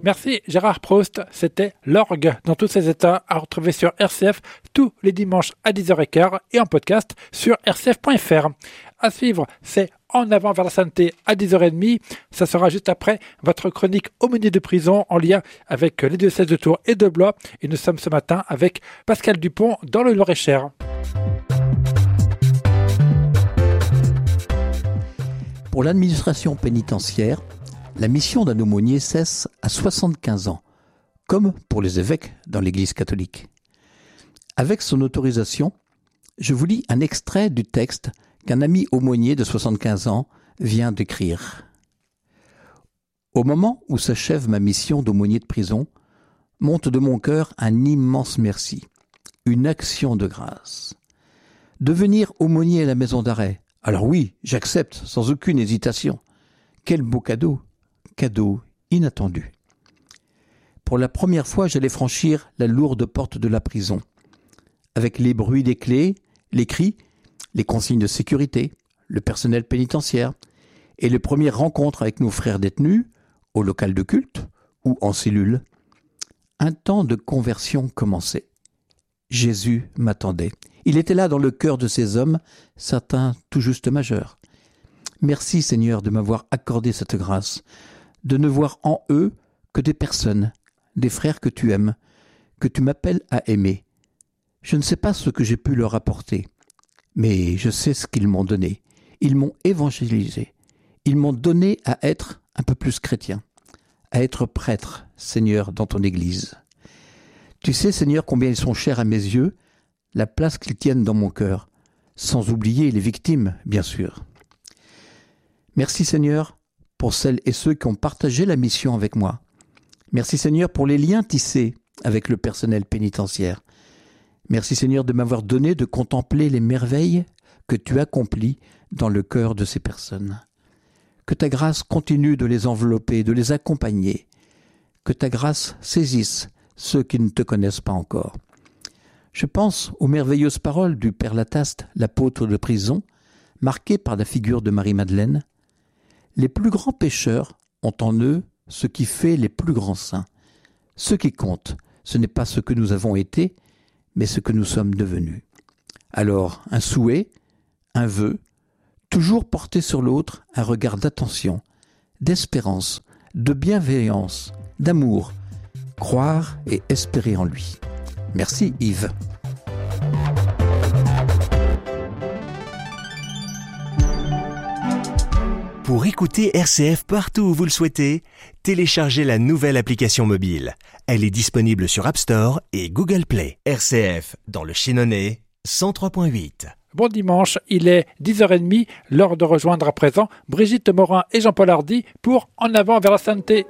Merci Gérard Proust, c'était L'Orgue dans tous ses états à retrouver sur RCF tous les dimanches à 10h15 et en podcast sur rcf.fr. À suivre, c'est En avant vers la sainteté à 10h30. Ça sera juste après votre chronique Aumônier de prison en lien avec les diocèses de Tours et de Blois. Et nous sommes ce matin avec Pascal Dupont dans le Loir-et-Cher. Pour l'administration pénitentiaire, la mission d'un aumônier cesse à 75 ans, comme pour les évêques dans l'Église catholique. Avec son autorisation, je vous lis un extrait du texte qu'un ami aumônier de 75 ans vient d'écrire. Au moment où s'achève ma mission d'aumônier de prison, monte de mon cœur un immense merci, une action de grâce. Devenir aumônier à la maison d'arrêt, alors oui, j'accepte sans aucune hésitation. Quel beau cadeau! Cadeau inattendu. Pour la première fois, j'allais franchir la lourde porte de la prison. Avec les bruits des clés, les cris, les consignes de sécurité, le personnel pénitentiaire et les premières rencontres avec nos frères détenus, au local de culte ou en cellule, un temps de conversion commençait. Jésus m'attendait. Il était là dans le cœur de ces hommes, certains tout juste majeurs. Merci Seigneur de m'avoir accordé cette grâce, de ne voir en eux que des personnes, des frères que tu aimes, que tu m'appelles à aimer. Je ne sais pas ce que j'ai pu leur apporter, mais je sais ce qu'ils m'ont donné. Ils m'ont évangélisé. Ils m'ont donné à être un peu plus chrétien, à être prêtre, Seigneur, dans ton Église. Tu sais, Seigneur, combien ils sont chers à mes yeux, la place qu'ils tiennent dans mon cœur, sans oublier les victimes, bien sûr. Merci, Seigneur, pour celles et ceux qui ont partagé la mission avec moi. Merci Seigneur pour les liens tissés avec le personnel pénitentiaire. Merci Seigneur de m'avoir donné de contempler les merveilles que tu accomplis dans le cœur de ces personnes. Que ta grâce continue de les envelopper, de les accompagner. Que ta grâce saisisse ceux qui ne te connaissent pas encore. Je pense aux merveilleuses paroles du Père Lataste, l'apôtre de prison, marqué par la figure de Marie-Madeleine. Les plus grands pécheurs ont en eux ce qui fait les plus grands saints. Ce qui compte, ce n'est pas ce que nous avons été, mais ce que nous sommes devenus. Alors, un souhait, un vœu, toujours porter sur l'autre un regard d'attention, d'espérance, de bienveillance, d'amour, croire et espérer en lui. Merci Yves. Pour écouter RCF partout où vous le souhaitez, téléchargez la nouvelle application mobile. Elle est disponible sur App Store et Google Play. RCF dans le Chénonais, 103.8. Bon dimanche, il est 10h30, l'heure de rejoindre à présent Brigitte Morin et Jean-Paul Hardy pour En avant vers la sainteté.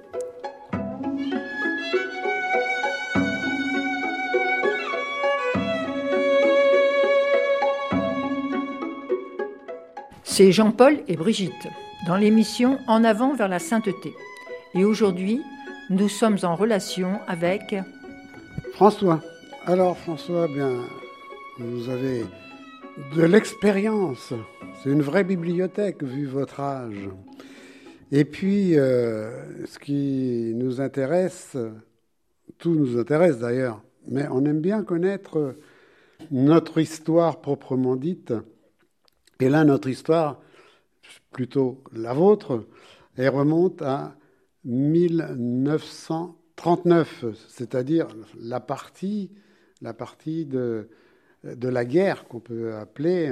C'est Jean-Paul et Brigitte, dans l'émission En avant vers la sainteté. Et aujourd'hui, nous sommes en relation avec... François. Alors François, bien, vous avez de l'expérience. C'est une vraie bibliothèque, vu votre âge. Et puis, ce qui nous intéresse, tout nous intéresse d'ailleurs, mais on aime bien connaître notre histoire proprement dite. Et là, notre histoire, plutôt la vôtre, elle remonte à 1939, c'est-à-dire la partie de la guerre qu'on peut appeler,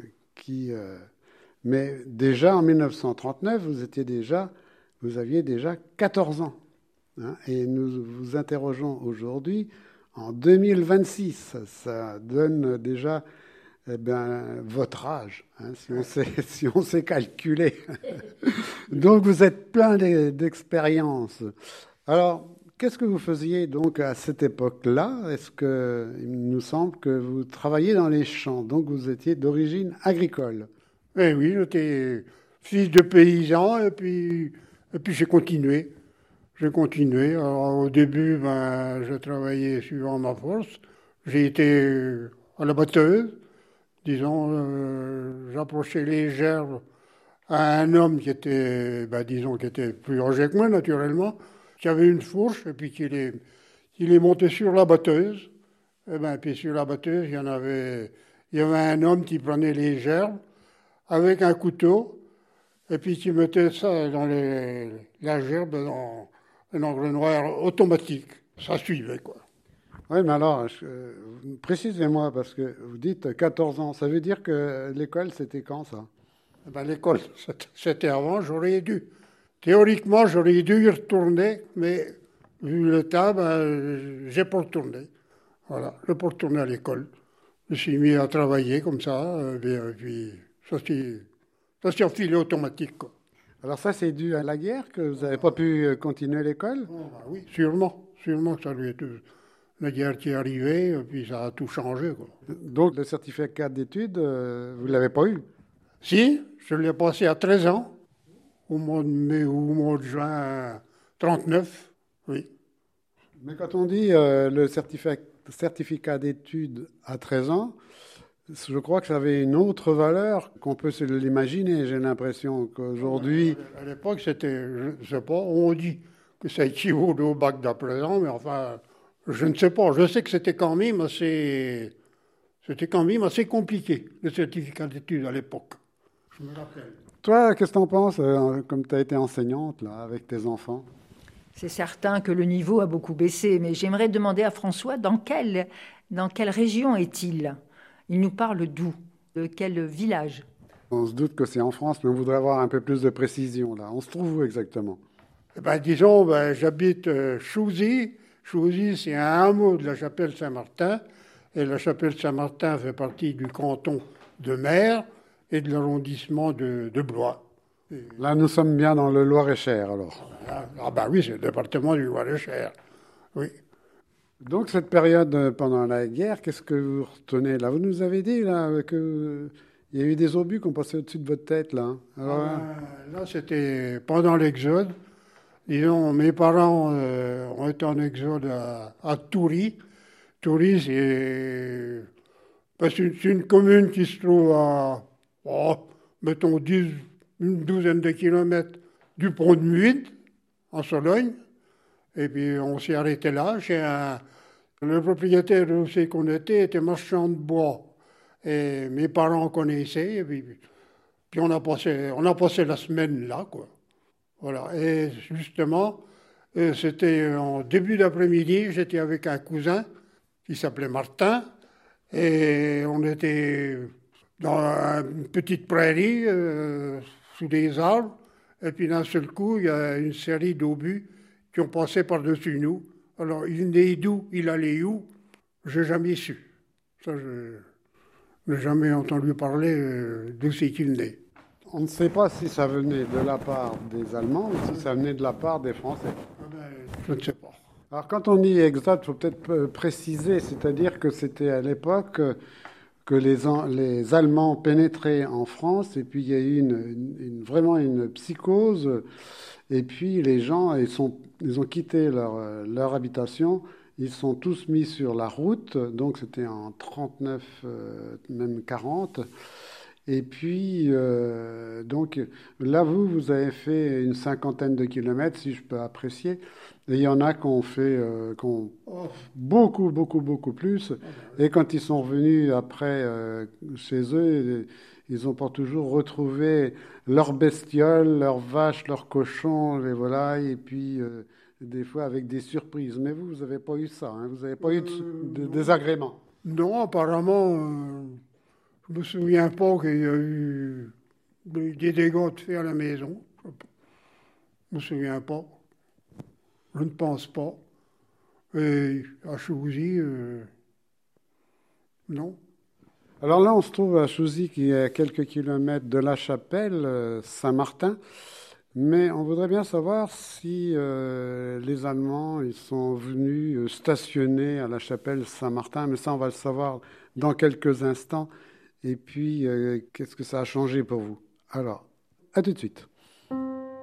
mais déjà en 1939, vous aviez déjà 14 ans. Hein, et nous vous interrogeons aujourd'hui en 2026. Ça donne déjà votre âge, hein, si on sait calculer. Donc vous êtes plein d'expérience. Alors, qu'est-ce que vous faisiez donc à cette époque-là? Il nous semble que vous travailliez dans les champs, donc vous étiez d'origine agricole. Eh oui, j'étais fils de paysan et puis j'ai continué. Alors, au début, je travaillais suivant ma force. J'ai été à la batteuse. Disons, j'approchais les gerbes à un homme qui était plus âgé que moi, naturellement. qui avait une fourche, et puis qu'il est monté sur la batteuse. Et ben, puis sur la batteuse, il y avait un homme qui prenait les gerbes avec un couteau, et puis qui mettait ça dans la gerbe dans un engrenoir automatique. Ça suivait, quoi. Oui, mais alors, précisez-moi, parce que vous dites 14 ans, ça veut dire que l'école, c'était quand ça? Eh ben, l'école, c'était avant, j'aurais dû. Théoriquement, j'aurais dû y retourner, mais vu le temps, ben, j'ai pas retourné. Voilà, j'ai pas retourné à l'école. Je me suis mis à travailler comme ça, et puis ça s'est enfilé automatique, quoi. Alors ça, c'est dû à la guerre que vous n'avez pas pi continuer l'école? Oh, ben oui, sûrement que ça lui est la guerre qui est arrivée, et puis ça a tout changé, quoi. Donc le certificat d'études, vous ne l'avez pas eu? Si, je l'ai passé à 13 ans, au mois de mai ou au mois de juin 39, oui. Mais quand on dit le certificat d'études à 13 ans, je crois que ça avait une autre valeur qu'on peut se l'imaginer. J'ai l'impression qu'aujourd'hui... À l'époque, c'était, je ne sais pas, on dit que ça équivaut au bac d'à présent, mais enfin, je ne sais pas. Je sais que c'était quand même assez compliqué, le certificat d'études à l'époque. Je me rappelle. Toi, qu'est-ce que tu en penses, comme tu as été enseignante là, avec tes enfants? C'est certain que le niveau a beaucoup baissé, mais j'aimerais demander à François dans quelle région est-il? Il nous parle d'où? De quel village? On se doute que c'est en France, mais on voudrait avoir un peu plus de précision là. On se trouve où exactement? Eh ben, disons, j'habite Chouzy. Chouzy, c'est un hameau de la chapelle Saint-Martin. Et la chapelle Saint-Martin fait partie du canton de Mer et de l'arrondissement de Blois. Là, nous sommes bien dans le Loir-et-Cher, alors. Ah ben oui, c'est le département du Loir-et-Cher. Oui. Donc, cette période pendant la guerre, qu'est-ce que vous retenez là? Vous nous avez dit là qu'il y a eu des obus qui ont passé au-dessus de votre tête, là. Hein. Alors, là, c'était pendant l'exode. Disons, mes parents ont été en exode à Toury. Toury, c'est une commune qui se trouve à, mettons, une douzaine de kilomètres du pont de Muide, en Sologne. Et puis, on s'est arrêté là. Le propriétaire où c'est qu'on était marchand de bois. Et mes parents connaissaient. Et puis on a passé la semaine là, quoi. Voilà. Et justement, c'était en début d'après-midi, j'étais avec un cousin qui s'appelait Martin. Et on était dans une petite prairie, sous des arbres. Et puis d'un seul coup, il y a une série d'obus qui ont passé par-dessus nous. Alors, il venait d'où, il allait où, je n'ai jamais su. Ça, je n'ai jamais entendu parler d'où c'est qu'il venait. on ne sait pas si ça venait de la part des Allemands ou si ça venait de la part des Français. Je ne sais pas. Alors, quand on dit exode, il faut peut-être préciser, c'est-à-dire que c'était à l'époque que les Allemands pénétraient en France, et puis il y a eu vraiment une psychose, et puis les gens, ils ont quitté leur habitation, ils sont tous mis sur la route, donc c'était en 39, même 40, et puis donc là, vous avez fait une cinquantaine de kilomètres, si je peux apprécier, et il y en a qui ont fait beaucoup, beaucoup, beaucoup plus. Et quand ils sont revenus après chez eux, ils n'ont pas toujours retrouvé leurs bestioles, leurs vaches, leurs cochons, les volailles, et puis des fois avec des surprises. Mais vous n'avez pas eu ça, hein, vous n'avez pas eu de désagréments. Non, apparemment, je ne me souviens pas qu'il y a eu des dégâts de fait à la maison. Je ne me souviens pas. Je ne pense pas. Et à Chouzy, non. Alors là, on se trouve à Chouzy, qui est à quelques kilomètres de la chapelle Saint-Martin. Mais on voudrait bien savoir si les Allemands ils sont venus stationner à la chapelle Saint-Martin. Mais ça, on va le savoir dans quelques instants. Et puis, qu'est-ce que ça a changé pour vous? Alors, à tout de suite.